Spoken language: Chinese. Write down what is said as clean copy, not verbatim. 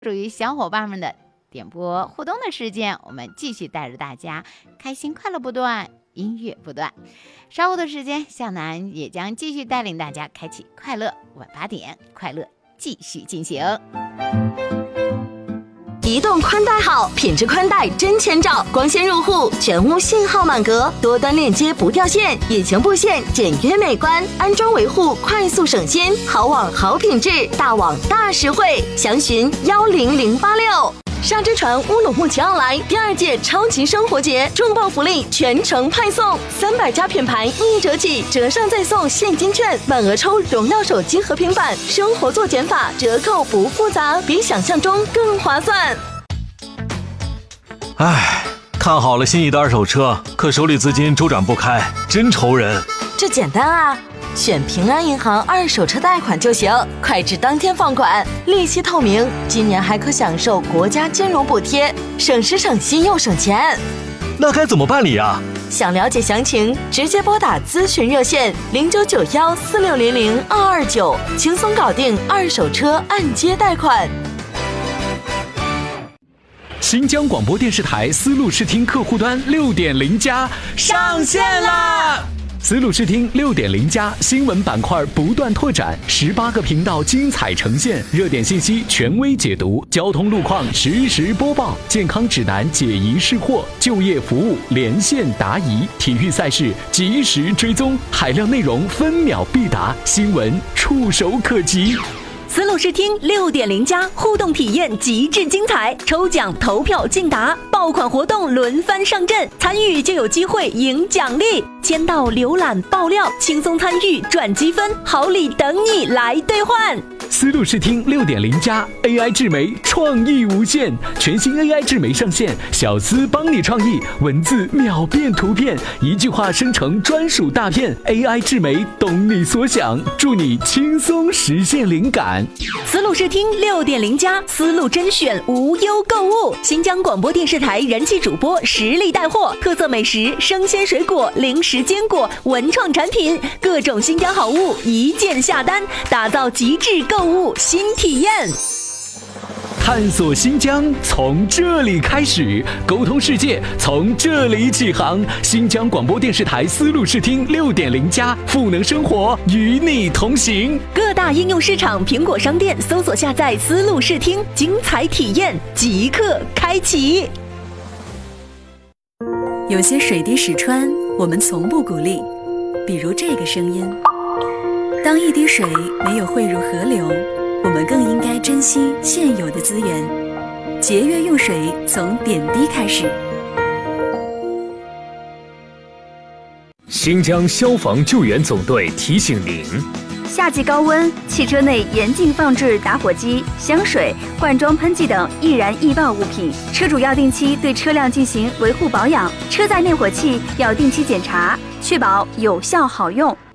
属于小伙伴们的点播互动的时间，我们继续带着大家开心快乐不断，音乐不断。稍后的时间，向南也将继续带领大家开启快乐晚8点，快乐继续进行。 移动宽带好，品质宽带真千兆，光纤入户，全屋信号满格，多端链接不掉线，隐形布线简约美观，安装维护快速省心，好网好品质，大网大实惠，详询10086。沙之船乌鲁木齐奥莱第2届超级生活节重磅福利全程派送，300家品牌1折起，折上再送现金券，满额抽荣耀手机和平板，生活做减法，折扣不复杂，比想象中更划算。 唉，看好了心仪的二手车，可手里资金周转不开，真愁人。 这简单啊，选平安银行二手车贷款就行，快至当天放款，利息透明，今年还可享受国家金融补贴，省时省心又省钱。 那该怎么办理啊？ 想了解详情，直接拨打咨询热线099146002229，轻松搞定二手车按揭贷款。 新疆广播电视台丝路视听客户端6.0+上线啦！丝路视听6.0+新闻板块不断拓展，18个频道精彩呈现，热点信息权威解读，交通路况实时播报，健康指南解疑释惑，就业服务连线答疑，体育赛事及时追踪，海量内容分秒必达，新闻触手可及。 丝路视听6.0+互动体验极致精彩，抽奖投票竞答，爆款活动轮番上阵，参与就有机会赢奖励，签到浏览爆料，轻松参与赚积分，好礼等你来兑换。 丝路视听6.0+ AI 智媒创意无限，全新 AI 智媒上线，小丝帮你创意，文字秒变图片，一句话生成专属大片， AI 智媒懂你所想，助你轻松实现灵感。 丝路视听6.0+丝路甄选无忧购物，新疆广播电视台人气主播实力带货，特色美食、生鲜水果、零食坚果、文创产品，各种新疆好物一键下单，打造极致购物新体验。 探索新疆从这里开始，沟通世界从这里起航。新疆广播电视台丝路视听6.0+赋能生活，与你同行。 各大应用市场苹果商店搜索下载丝路视听，精彩体验即刻开启。 有些水滴石穿，我们从不鼓励，比如这个声音。当一滴水没有汇入河流，我们更应该珍惜现有的资源，节约用水从点滴开始。 新疆消防救援总队提醒您： 夏季高温，汽车内严禁放置打火机、香水、罐装喷剂等易燃易爆物品。车主要定期对车辆进行维护保养，车载灭火器要定期检查，确保有效好用。